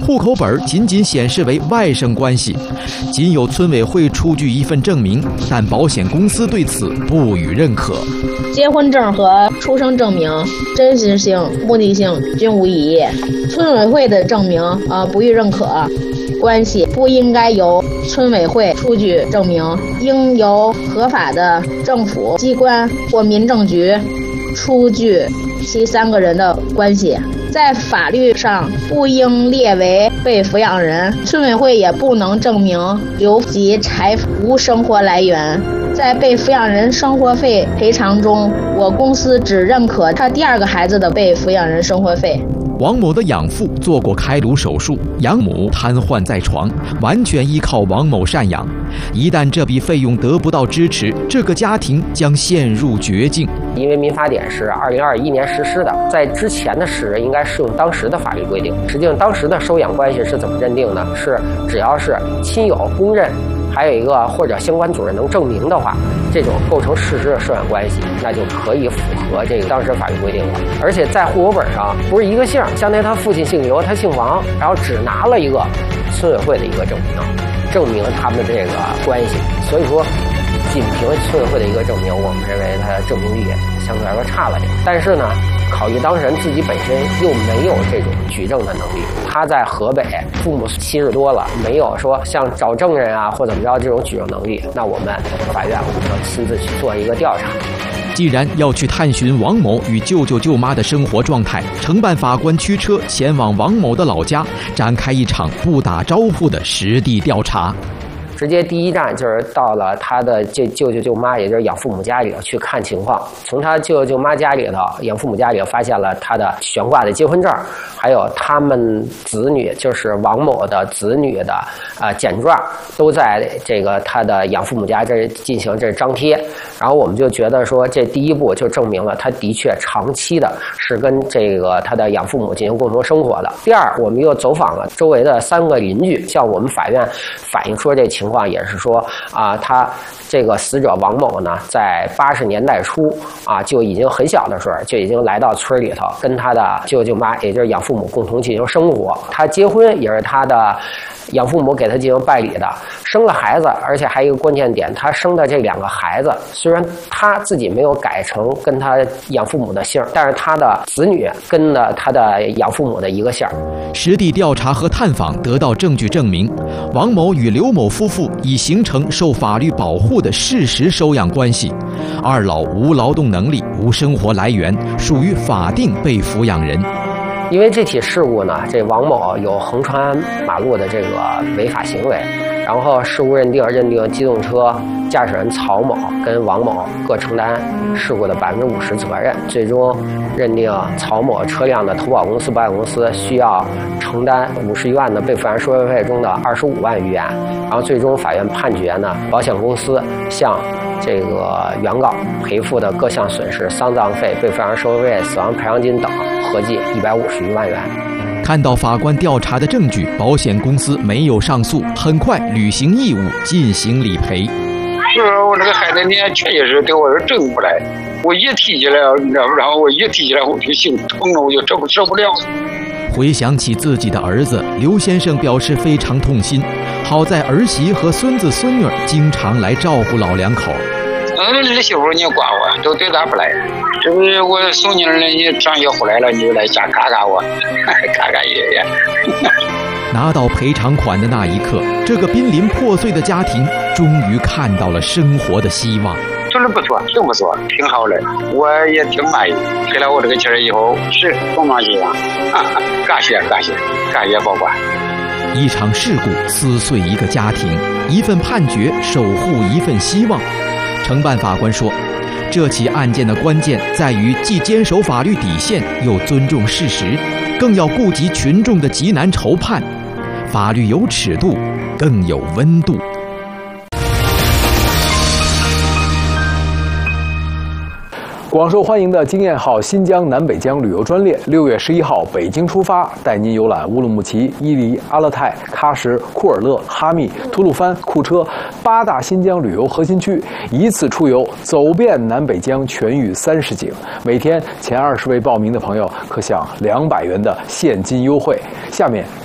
户口本仅仅显示为外甥关系，仅有村委会出具一份证明，但保险公司对此不予认可。 结婚证和出生证明真实性、目的性均无异议，村委会的证明不予认可。关系不应该由村委会出具证明，应由合法的政府机关或民政局出具其3个人的关系。在法律上不应列为被抚养人，村委会也不能证明留及财富无生活来源。在被抚养人生活费赔偿中，我公司只认可他第2个孩子的被抚养人生活费。 王某的养父做过开颅手术，养母瘫痪在床，完全依靠王某赡养。一旦这笔费用得不到支持，这个家庭将陷入绝境。 因为民法典是2021年实施的，在之前的时人应该适用当时的法律规定。实际上，当时的收养关系是怎么认定呢？是只要是亲友公认，还有一个或者相关主任能证明的话，这种构成事实的收养关系，那就可以符合这个当时法律规定了。而且在户口本上不是一个姓，相当于他父亲姓刘，他姓王，然后只拿了一个村委会的一个证明他们的这个关系。所以说，仅凭村委会的一个证明，我们认为它的证明力相对来说差了点。但是呢，考虑当事人自己本身又没有这种举证的能力，他在河北，父母70多了，没有说像找证人啊或怎么着这种举证能力，那我们法院我们要亲自去做一个调查。 既然要去探寻王某与舅舅舅妈的生活状态，承办法官驱车前往王某的老家，展开一场不打招呼的实地调查。 直接第一站就是到了他的舅舅舅妈，也就是养父母家里头去看情况。从他舅舅舅妈家里头、养父母家里头发现了他的悬挂的结婚证，还有他们子女，就是王某的子女的简状，都在这个他的养父母家这进行这张贴。然后我们就觉得说，这第一步就证明了他的确长期的是跟这个他的养父母进行共同生活的。第二，我们又走访了周围的3个邻居，向我们法院反映说这情况也是说他这个死者王某呢，在80年代初就已经很小的时候就已经来到村里头，跟他的舅舅舅妈，也就是养父母共同进行生活。他结婚也是他的养父母给他进行办理的，生了孩子，而且还有一个关键点，他生的这2个孩子，虽然他自己没有改成跟他养父母的姓，但是他的子女跟了他的养父母的一个姓。 实地调查和探访得到证据证明，王某与刘某夫妇已形成受法律保护的事实收养关系，二老无劳动能力、无生活来源，属于法定被抚养人。 因为这起事故呢，这王某有横穿马路的这个违法行为，然后事故认定机动车驾驶人曹某跟王某各承担事故的50%责任，最终认定曹某车辆的投保公司、保险公司需要承担50余万的被抚养人收费中的25万余元，然后最终法院判决呢，保险公司向这个原告赔付的各项损失、丧葬费、被抚养人收费、死亡赔偿金等合计150余万元。 看到法官调查的证据，保险公司没有上诉，很快履行义务进行理赔。 我这个孩子呢，确实是给我是挣不来，我一提起来，你知道不？然后我一提起来，我就心疼了，我就受不了。 回想起自己的儿子，刘先生表示非常痛心。好在儿媳和孙子孙女经常来照顾老两口。 儿媳妇你管我，都对咱不来。这不是我送你了，你上学回来了，你就来家看看我，看看爷爷。 拿到赔偿款的那一刻，这个濒临破碎的家庭终于看到了生活的希望。 就是不错，挺不错，挺好的，我也挺满意。给了我这个钱以后，是充满希望。感谢保管。 一场事故撕碎一个家庭，一份判决守护一份希望。承办法官说，这起案件的关键在于既坚守法律底线，又尊重事实，更要顾及群众的急难愁盼。法律有尺度，更有温度。 广受欢迎的经验号新疆南北疆旅游专列6月11号北京出发，带您游览乌鲁木齐、伊犁、阿勒泰、喀什、库尔勒、哈密、吐鲁番、库车8大新疆旅游核心区，一次出游走遍南北疆全域30景。每天前20位报名的朋友可享200元的现金优惠。下面